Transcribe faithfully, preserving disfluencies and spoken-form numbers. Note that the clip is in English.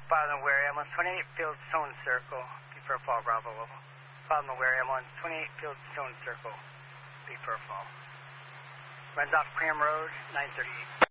Bottom aware, ambulance, twenty-eight Field Stone Circle, be per fall, Bravo level. Bottom aware, ambulance, twenty-eight Field Stone Circle, be per fall. Runs off Cram Road, nine thirty-eight.